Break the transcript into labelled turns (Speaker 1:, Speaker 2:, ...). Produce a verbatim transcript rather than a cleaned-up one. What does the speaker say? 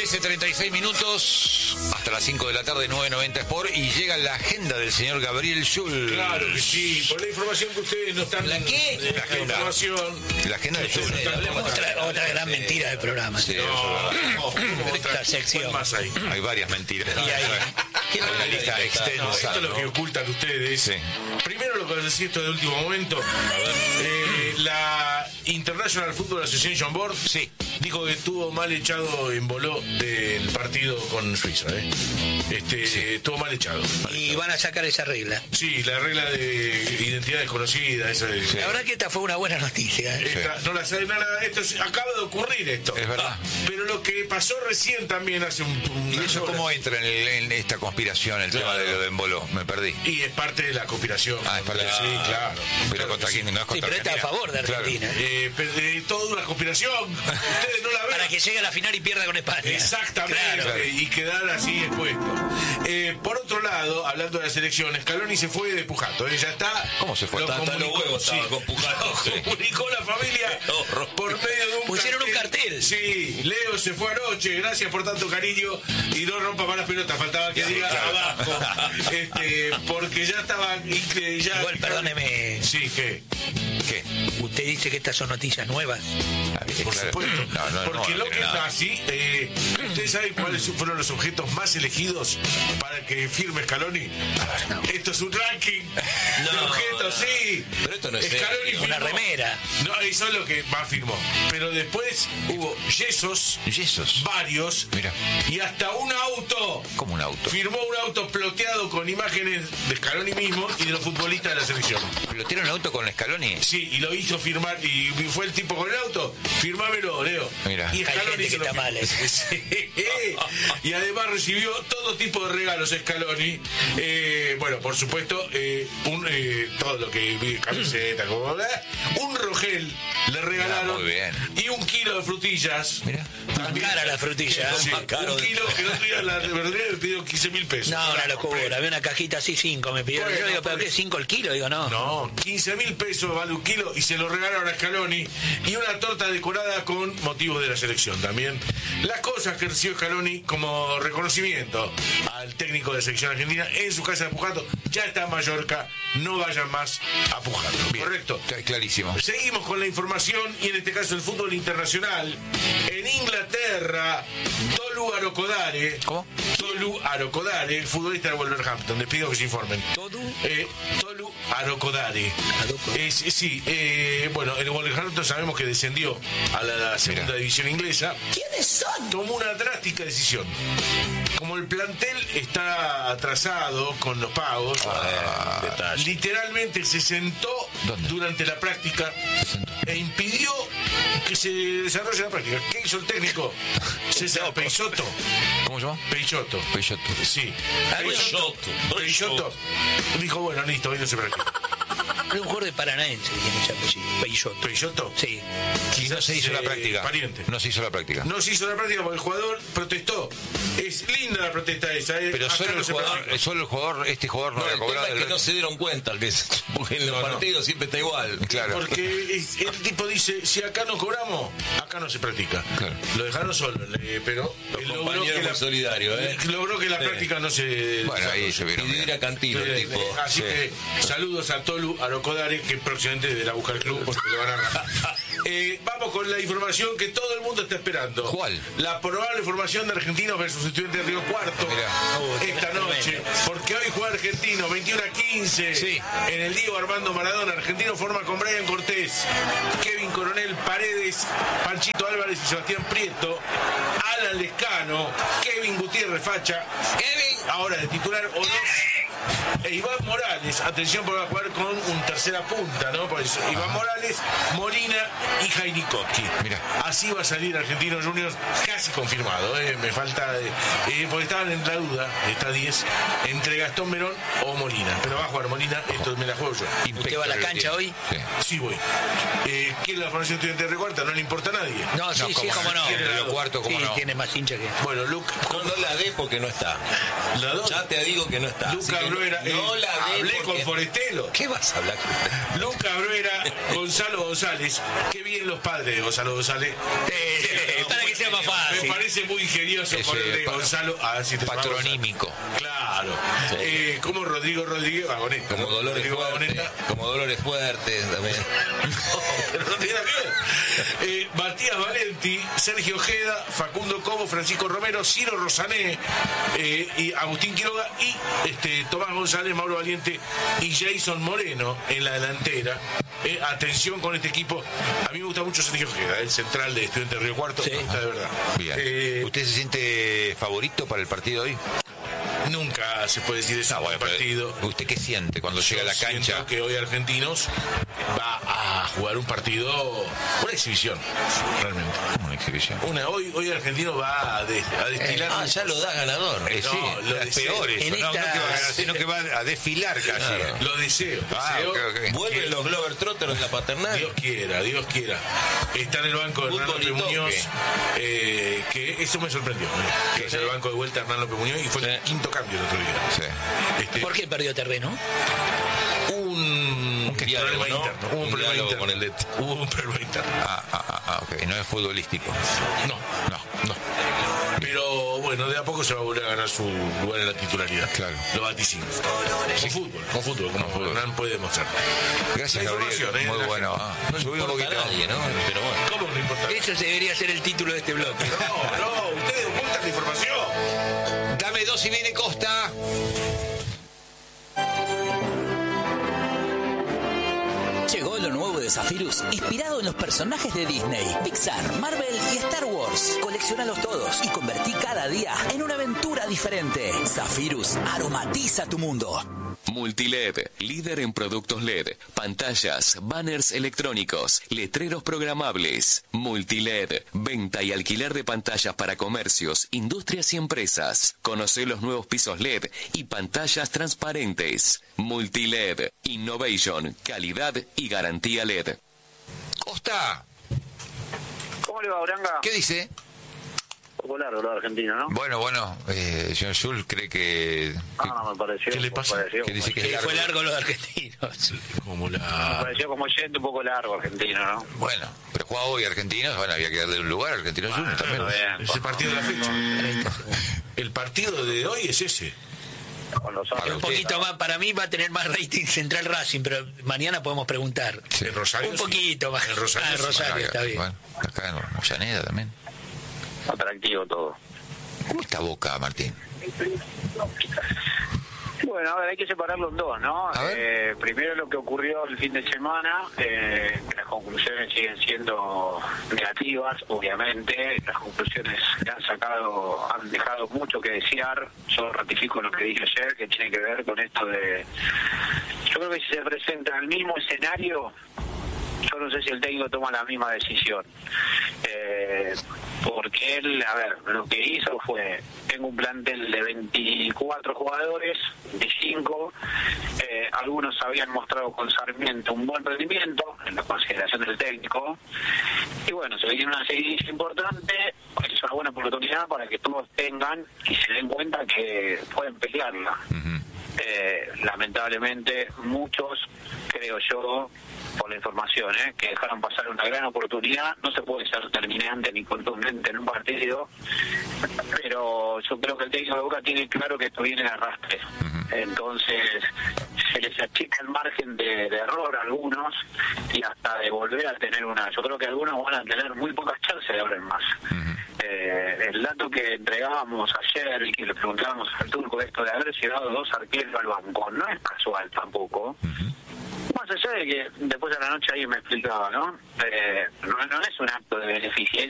Speaker 1: trece treinta y seis minutos hasta las cinco de la tarde, nueve noventa Sport, y llega la agenda del señor Gabriel Schulz.
Speaker 2: Claro que sí, por la información que ustedes no están...
Speaker 3: ¿La qué?
Speaker 2: La, la agenda. Información.
Speaker 1: La agenda del Schulz.
Speaker 3: Otra, otra gran mentira del programa.
Speaker 1: Sí,
Speaker 2: No,
Speaker 1: eso es verdad.
Speaker 2: no,
Speaker 3: Esta sección.
Speaker 2: más ahí.
Speaker 1: Hay varias mentiras.
Speaker 3: Y ahí.
Speaker 1: ¿Qué una lista
Speaker 2: No,
Speaker 1: extensa?
Speaker 2: esto es lo
Speaker 1: ¿no?
Speaker 2: que ocultan ustedes.
Speaker 1: Sí.
Speaker 2: Primero lo que les decía esto de último momento. Eh, la International Football Association Board
Speaker 1: Sí.
Speaker 2: dijo que estuvo mal echado en Boló del partido con Suiza. ¿eh? Este,
Speaker 1: Sí.
Speaker 2: Estuvo mal echado.
Speaker 3: Y van a sacar esa regla.
Speaker 2: Sí, la regla de identidad desconocida. Esa de,
Speaker 1: Sí.
Speaker 3: La verdad que esta fue una buena noticia. ¿eh?
Speaker 2: esta, no la sabe nada. Esto es- acaba de ocurrir esto.
Speaker 1: Es verdad.
Speaker 2: Pero lo que pasó recién también hace un.
Speaker 1: ¿Y
Speaker 2: unas
Speaker 1: eso
Speaker 2: horas,
Speaker 1: cómo entra en, el- en esta conspiración, el tema de lo de Emboló? Me perdí.
Speaker 2: Y es parte de la conspiración.
Speaker 1: Ah, es parte de-
Speaker 2: Sí, claro.
Speaker 1: Pero
Speaker 2: Claro
Speaker 1: contra
Speaker 2: que
Speaker 1: quién,
Speaker 2: sí.
Speaker 1: no es
Speaker 3: Sí,
Speaker 1: contra
Speaker 3: pero está a
Speaker 1: Argentina.
Speaker 3: favor de
Speaker 1: Claro.
Speaker 3: Argentina.
Speaker 2: Eh, pero de toda una conspiración. Ustedes no la ven.
Speaker 3: Para que llegue a la final y pierda con España.
Speaker 2: Exactamente,
Speaker 3: Claro.
Speaker 2: y quedar así expuesto. Eh, por otro lado, hablando de las elecciones, Scaloni se fue de Pujato. ¿eh? Ya está.
Speaker 1: ¿Cómo se fue?
Speaker 2: Lo
Speaker 1: Hasta
Speaker 4: los
Speaker 2: comunicó,
Speaker 4: huevos estaba con Pujato,
Speaker 2: Lo
Speaker 4: sí.
Speaker 2: comunicó la familia
Speaker 4: Horror.
Speaker 2: por medio de un
Speaker 3: Pusieron un cartel.
Speaker 2: Sí, Leo se fue anoche, gracias por tanto cariño y no rompa más las pelotas, faltaba que diga abajo. Este, porque ya estaba incre- ya
Speaker 3: Igual, perdóneme.
Speaker 2: Sí, ¿qué?
Speaker 1: ¿Qué?
Speaker 3: Usted dice que estas son noticias nuevas.
Speaker 1: Ah, bien,
Speaker 2: Por
Speaker 1: claro.
Speaker 2: supuesto.
Speaker 1: No, no,
Speaker 2: Porque
Speaker 1: no,
Speaker 2: lo
Speaker 1: no
Speaker 2: que
Speaker 1: tiene
Speaker 2: es
Speaker 1: nada.
Speaker 2: nazi, eh, ¿ustedes saben cuáles fueron los objetos más elegidos para que firme Scaloni? Esto es un ranking de
Speaker 4: No,
Speaker 2: objetos,
Speaker 4: no.
Speaker 2: sí.
Speaker 4: Pero esto no es
Speaker 2: Scaloni
Speaker 4: serio.
Speaker 3: Una
Speaker 2: firmó.
Speaker 3: remera.
Speaker 2: No, eso es lo que más firmó. Pero después hubo yesos,
Speaker 1: Yesos.
Speaker 2: varios,
Speaker 1: Mira.
Speaker 2: y hasta un auto.
Speaker 1: Como un auto.
Speaker 2: Firmó un auto ploteado con imágenes de Scaloni mismo y de los futbolistas de la selección.
Speaker 1: ¿Lo tiene un auto con Scaloni?
Speaker 2: Sí, y lo hizo firmar, y fue el tipo con el auto, firmámelo, Leo.
Speaker 1: Mira.
Speaker 2: Y
Speaker 3: Hay
Speaker 2: Scaloni
Speaker 3: gente
Speaker 2: se
Speaker 3: que
Speaker 2: lo
Speaker 3: está
Speaker 2: firmó.
Speaker 3: mal, ¿eh?
Speaker 2: Sí. Y además recibió todo tipo de regalos Scaloni. Eh, bueno, por supuesto, eh, un, eh, todo lo que vi, camiseta, como, bla, un rogel le regalaron.
Speaker 1: Ah, muy bien.
Speaker 2: Y un kilo de frutillas.
Speaker 1: Mira.
Speaker 3: Más cara la frutilla.
Speaker 2: Sí,
Speaker 4: más caro.
Speaker 2: un kilo que el otro día la de verdad me pidió quince mil pesos.
Speaker 3: No, una
Speaker 2: la compré.
Speaker 3: locura. Había una cajita así, cinco. Me pidieron.
Speaker 2: Bueno,
Speaker 3: Yo digo, ¿pero
Speaker 2: pues.
Speaker 3: qué? ¿Cinco el kilo? Digo, no.
Speaker 2: No, quince mil pesos vale un kilo y se lo regalaron a Scaloni y una torta decorada con motivos de la selección también. Las cosas que recibió Scaloni como reconocimiento al técnico de la selección argentina en su casa de Pujato, ya está en Mallorca, no vayan más a Pujato.
Speaker 1: Bien.
Speaker 2: ¿Correcto?
Speaker 1: Está clarísimo.
Speaker 2: Seguimos con la información y en este caso el fútbol internacional. En Inglaterra, Tolu Arokodare.
Speaker 1: ¿Cómo?
Speaker 2: Tolu Arokodare, futbolista de Wolverhampton. Les pido que se informen.
Speaker 3: ¿Tolu?
Speaker 2: Eh, Tolu Arokodare.
Speaker 3: Aroko.
Speaker 2: Eh, sí, sí, eh, bueno, el Wolverhampton sabemos que descendió a la, la segunda
Speaker 1: Mira.
Speaker 2: división inglesa.
Speaker 3: ¿Quiénes son?
Speaker 2: Tomó una drástica decisión. Como el plantel está atrasado con los pagos,
Speaker 4: Ah, detalle.
Speaker 2: literalmente se sentó
Speaker 1: ¿Dónde?
Speaker 2: durante la práctica e impidió que se desarrolle la práctica. ¿Qué hizo el técnico? César Peixoto.
Speaker 1: ¿Cómo se llama?
Speaker 2: Peixoto.
Speaker 1: Peixoto.
Speaker 2: Sí.
Speaker 4: Peixoto.
Speaker 2: Peixoto. Dijo, bueno, listo, hoy no se practica.
Speaker 3: Es un jugador de Paranaense que tiene ese apellido. Peixoto.
Speaker 2: Peixoto.
Speaker 3: Sí.
Speaker 1: Y no se hizo
Speaker 2: eh,
Speaker 1: la práctica.
Speaker 2: Pariente.
Speaker 1: No se hizo la práctica.
Speaker 2: No se hizo la práctica porque el jugador protestó. Es linda la protesta esa. ¿eh?
Speaker 1: Pero
Speaker 2: Acá
Speaker 1: solo
Speaker 2: no
Speaker 1: el
Speaker 2: se
Speaker 1: jugador,
Speaker 2: practica.
Speaker 1: solo el jugador, este jugador no,
Speaker 4: No,
Speaker 1: había
Speaker 4: el tema
Speaker 1: cobrado.
Speaker 4: es que
Speaker 1: el-
Speaker 4: no se dieron cuenta, que es- porque en los
Speaker 2: No, no.
Speaker 4: partidos siempre está igual.
Speaker 1: Claro.
Speaker 2: Porque es- el tipo dice, si acá no cobramos, acá no se practica.
Speaker 1: Claro.
Speaker 2: Lo dejaron solo, le- pero
Speaker 4: Los
Speaker 2: él logró
Speaker 4: compañeros
Speaker 2: que, la,
Speaker 4: muy solidarios, ¿eh?
Speaker 2: logró que la
Speaker 4: Sí.
Speaker 2: práctica no se...
Speaker 1: Bueno, ahí se
Speaker 4: Y
Speaker 1: vieron.
Speaker 4: vivir a Cantilo, el
Speaker 2: Eh,
Speaker 4: tipo.
Speaker 2: eh, Así
Speaker 1: Sí.
Speaker 2: que saludos a Tolu Arokodare, que próximamente deberá buscar el club porque lo van a ganar. Eh, vamos con la información que todo el mundo está esperando.
Speaker 1: ¿Cuál?
Speaker 2: La probable formación de Argentinos versus Estudiantes de Río Cuarto
Speaker 1: Mirá.
Speaker 3: Uh,
Speaker 2: esta
Speaker 3: tremendo.
Speaker 2: noche. Porque hoy juega Argentino, veintiuno a quince.
Speaker 1: Sí.
Speaker 2: En el Diego Armando Maradona. Argentino forma con Brian Cortés, Kevin Coronel Paredes, Panchito Álvarez y Sebastián Prieto, Alan Lescano, Kevin Gutiérrez Facha, Kevin, ahora de titular Oroz, e Iván Morales. Atención, porque va a jugar con un tercera punta, ¿no? Por eso, Iván Morales, Molina y Jairi Koski.
Speaker 1: Mirá.
Speaker 2: Así va a salir Argentinos Juniors, casi confirmado, ¿eh? Me falta, eh, eh, porque estaban en la duda, está diez, entre Gastón Verón o Molina. Pero va a jugar Molina, esto me la juego yo.
Speaker 3: ¿Usted va a la cancha hoy?
Speaker 1: Sí.
Speaker 2: Sí voy. Eh, ¿Quiere la formación estudiante de Recuarta? No le importa a nadie.
Speaker 3: No, sí,
Speaker 1: No,
Speaker 3: sí,
Speaker 1: cómo
Speaker 3: cómo
Speaker 1: no.
Speaker 3: no.
Speaker 1: Tiene Río Cuarto, cómo
Speaker 3: sí,
Speaker 1: no.
Speaker 3: tiene más hincha que...
Speaker 2: Bueno, Luca,
Speaker 4: No, no la dé porque no está.
Speaker 2: ¿la dos?
Speaker 4: Ya te digo que no está. Así
Speaker 2: Luca
Speaker 4: que no-
Speaker 2: Bruera,
Speaker 4: no,
Speaker 2: eh,
Speaker 4: la dé
Speaker 2: hablé con
Speaker 4: porque-
Speaker 2: Forestelo.
Speaker 4: ¿Qué vas a hablar?
Speaker 2: Luca Bruera, Gonzalo González. Qué bien los padres de Gonzalo González.
Speaker 3: Eh, para que sea más
Speaker 2: Me
Speaker 3: fácil.
Speaker 2: parece muy ingenioso
Speaker 1: Ese
Speaker 2: ponerle
Speaker 1: pa-
Speaker 2: Gonzalo a ver si te
Speaker 1: patronímico.
Speaker 2: Claro.
Speaker 4: Sí.
Speaker 2: Eh, como Rodrigo Rodríguez Vagoneta.
Speaker 4: Como
Speaker 2: ¿no?
Speaker 4: Dolores
Speaker 2: Rodrigo
Speaker 4: Fuertes.
Speaker 2: Vagoneta.
Speaker 4: Como Dolores Fuertes también.
Speaker 2: No, pero no tiene nada que ver. Eh, Matías Valenti, Sergio Ojeda, Facundo Cobo, Francisco Romero, Ciro Rosané, eh, y Agustín Quiroga y este, Tomás González, Mauro Valiente y Jason Moreno en la delantera. Eh, atención con este equipo. A mí me gusta mucho Sergio Ojeda, el central de Estudiantes de Río Cuarto.
Speaker 3: Sí.
Speaker 2: Me gusta de verdad.
Speaker 1: Bien.
Speaker 2: Eh,
Speaker 1: ¿Usted se siente favorito para el partido de hoy?
Speaker 2: nunca se puede decir eso
Speaker 1: No, bueno,
Speaker 2: en el
Speaker 1: pero
Speaker 2: partido.
Speaker 1: ¿usted qué siente cuando llega a la
Speaker 2: Yo siento
Speaker 1: cancha?
Speaker 2: que hoy Argentinos va a jugar un partido, una exhibición, realmente.
Speaker 1: Como una exhibición.
Speaker 2: Una, hoy, hoy Argentino va a, de- a destilar.
Speaker 4: Ah, ya lo da ganador.
Speaker 1: Eh,
Speaker 2: no,
Speaker 1: sí,
Speaker 2: lo
Speaker 1: es
Speaker 2: deseo.
Speaker 1: peor eso.
Speaker 3: En
Speaker 1: No, no
Speaker 3: esta-
Speaker 1: que va a ganar, sino que va a desfilar casi.
Speaker 4: Claro.
Speaker 2: Lo deseo.
Speaker 1: Ah,
Speaker 2: deseo
Speaker 1: ok, ok.
Speaker 4: Vuelven
Speaker 2: que
Speaker 4: los Glover Trotters de la paternal.
Speaker 2: Dios quiera, Dios quiera. Está en el banco de Hernán
Speaker 4: Fútbol y
Speaker 2: López
Speaker 4: toque.
Speaker 2: Muñoz, eh, que eso me sorprendió. ¿eh? Que es el banco de vuelta Hernán López Muñoz y fue el
Speaker 4: Sí.
Speaker 2: quinto cambio el otro día.
Speaker 1: Sí.
Speaker 2: Este,
Speaker 3: ¿Por qué perdió terreno?
Speaker 2: un
Speaker 4: diálogo,
Speaker 2: problema
Speaker 4: ¿no?
Speaker 2: interno. Hubo un,
Speaker 4: Un
Speaker 2: problema
Speaker 4: diálogo
Speaker 2: interno.
Speaker 4: con el D T.
Speaker 2: Hubo un problema interno.
Speaker 1: Ah, ah, ah, ah, ok. No es futbolístico.
Speaker 2: No,
Speaker 1: No.
Speaker 2: no. Pero bueno, de a poco se va a volver a ganar su lugar en la titularidad.
Speaker 1: Claro.
Speaker 2: Lo vaticino. Con fútbol, con fútbol, como
Speaker 1: Con fútbol.
Speaker 2: Hernán puede demostrar.
Speaker 1: Gracias,
Speaker 2: La
Speaker 1: Gabriel.
Speaker 2: información, ¿eh?
Speaker 1: Muy
Speaker 2: La
Speaker 1: bueno.
Speaker 2: gente.
Speaker 1: Ah,
Speaker 4: No
Speaker 1: subí un
Speaker 4: importa
Speaker 1: poquito.
Speaker 4: a nadie, ¿no? Pero bueno.
Speaker 2: ¿Cómo no importa?
Speaker 3: Eso debería ser el título de este bloque.
Speaker 2: No, no, ustedes ocultan la información.
Speaker 1: Dame dos y viene Costa.
Speaker 5: Llegó lo nuevo de Zephyrus, inspirado en los personajes de Disney, Pixar, Marvel y Star Wars. Colecciónalos todos y convertí cada día en una aventura diferente. Zephyrus aromatiza tu mundo.
Speaker 6: Multiled, líder en productos L E D, pantallas, banners electrónicos, letreros programables. Multiled, venta y alquiler de pantallas para comercios, industrias y empresas. Conoce los nuevos pisos L E D y pantallas transparentes. Multiled, innovation, calidad y garantía L E D.
Speaker 1: Costa,
Speaker 7: ¿Cómo le va, Oranga?
Speaker 1: ¿qué dice?
Speaker 7: Un poco largo lo de Argentina, ¿no?
Speaker 1: Bueno, bueno, eh, el señor Schul cree que... que-
Speaker 7: Ah, me pareció.
Speaker 2: ¿Qué le
Speaker 7: me
Speaker 2: pasa?
Speaker 7: pareció
Speaker 1: ¿Qué dice
Speaker 7: como-
Speaker 1: que
Speaker 3: Que fue largo lo de argentinos.
Speaker 2: Como
Speaker 7: Me
Speaker 2: la.
Speaker 7: pareció como yendo un poco largo Argentina, ¿no?
Speaker 1: Bueno, pero jugaba hoy Argentinos, bueno, había que darle un lugar a Argentinos Juniors también.
Speaker 7: Bueno, bien.
Speaker 2: Es el partido de la fecha. El partido de hoy es ese.
Speaker 7: Con los
Speaker 1: Para
Speaker 3: Un
Speaker 7: ojos.
Speaker 3: poquito más, para mí va a tener más rating Central Racing, pero mañana podemos preguntar.
Speaker 1: Sí.
Speaker 2: En Rosario.
Speaker 3: Un
Speaker 2: sí.
Speaker 3: poquito más.
Speaker 2: En Rosario.
Speaker 3: Ah, en
Speaker 2: sí.
Speaker 3: Rosario.
Speaker 1: Acá,
Speaker 3: está bien.
Speaker 1: bueno, acá en Avellaneda también.
Speaker 7: Atractivo todo.
Speaker 1: ¿Cómo está Boca, Martín?
Speaker 7: Bueno, a ver, hay que separarlo en dos, ¿no?
Speaker 1: A ver.
Speaker 7: Eh, primero lo que ocurrió el fin de semana, eh, que las conclusiones siguen siendo negativas, obviamente. Las conclusiones que han sacado han dejado mucho que desear. Yo ratifico lo que dije ayer, que tiene que ver con esto de... Yo creo que si se presenta el mismo escenario, yo no sé si el técnico toma la misma decisión. Eh, porque él, a ver, lo que hizo fue, tengo un plantel de veinticuatro jugadores, veinticinco, eh, algunos habían mostrado con Sarmiento un buen rendimiento en la consideración del técnico, y bueno, se viene una serie importante, es una buena oportunidad para que todos tengan y se den cuenta que pueden pelearla. Eh, lamentablemente muchos, creo yo, por la información, ¿eh? que dejaron pasar una gran oportunidad. No se puede ser determinante ni contundente en un partido, pero yo creo que el técnico de Boca tiene claro que esto viene de arrastre. Entonces se les achica el margen de, de error a algunos y hasta de volver a tener una... Yo creo que algunos van a tener muy pocas chances de abrir más. Eh, el dato que entregábamos ayer y que le preguntábamos al Turco, esto de haber llegado dos arqueros al banco, no es casual tampoco. Más allá de que después de la noche alguien me explicaba, ¿no? Eh, no, no es un acto de beneficencia